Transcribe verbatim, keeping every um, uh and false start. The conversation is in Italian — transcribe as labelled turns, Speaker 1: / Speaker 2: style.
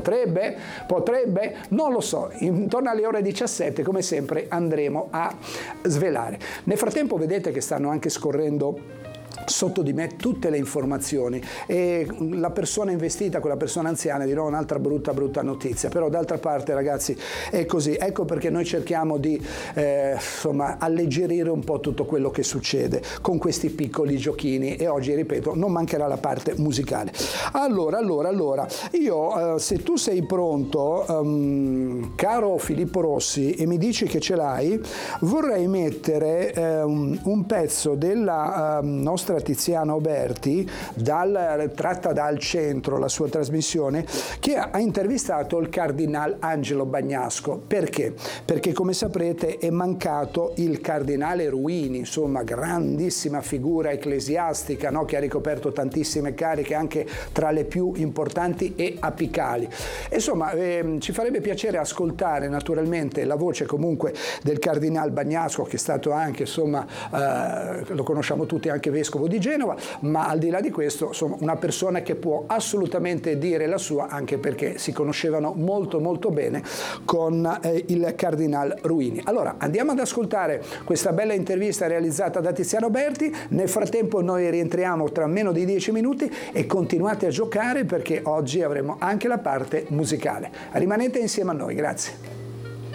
Speaker 1: Potrebbe? Potrebbe? Non lo so. Intorno alle ore diciassette, come sempre, andremo a svelare. Nel frattempo vedete che stanno anche scorrendo sotto di me tutte le informazioni e la persona investita, quella persona anziana, dirò un'altra brutta brutta notizia, però d'altra parte ragazzi è così. Ecco perché noi cerchiamo di eh, insomma alleggerire un po' tutto quello che succede con questi piccoli giochini, e oggi ripeto non mancherà la parte musicale. Allora allora allora io eh, se tu sei pronto um, caro Filippo Rossi e mi dici che ce l'hai, vorrei mettere um, un pezzo della um, nostra Tiziana Oberti, dal, tratta dal Centro, la sua trasmissione, che ha intervistato il cardinal Angelo Bagnasco. Perché? Perché come saprete è mancato il cardinale Ruini, insomma grandissima figura ecclesiastica, no? Che ha ricoperto tantissime cariche anche tra le più importanti e apicali. Insomma eh, ci farebbe piacere ascoltare naturalmente la voce comunque del cardinal Bagnasco, che è stato anche, insomma eh, lo conosciamo tutti, anche vescovo di Genova, ma al di là di questo insomma una persona che può assolutamente dire la sua, anche perché si conoscevano molto molto bene con eh, il cardinal Ruini. Allora andiamo ad ascoltare questa bella intervista realizzata da Tiziana Oberti. Nel frattempo noi rientriamo tra meno di dieci minuti e continuate a giocare, perché oggi avremo anche la parte musicale. Rimanete insieme a noi, grazie.